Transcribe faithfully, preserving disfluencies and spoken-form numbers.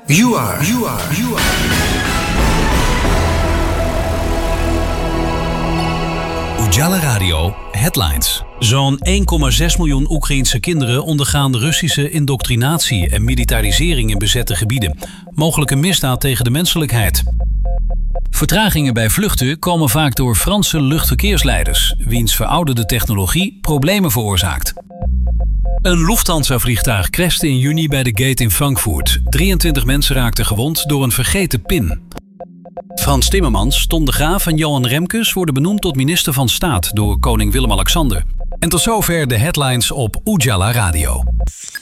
You are, you are, you are. Ujala Radio Headlines. Zo'n één komma zes miljoen Oekraïense kinderen ondergaan Russische indoctrinatie en militarisering in bezette gebieden. Mogelijke misdaad tegen de menselijkheid. Vertragingen bij vluchten komen vaak door Franse luchtverkeersleiders, wiens verouderde technologie problemen veroorzaakt. Een Lufthansa-vliegtuig crashte in juni bij de gate in Frankfurt. drieëntwintig mensen raakten gewond door een vergeten pin. Frans Timmermans, Ton de Graaf en Johan Remkes worden benoemd tot minister van Staat door koning Willem-Alexander. En tot zover de headlines op Ujala Radio.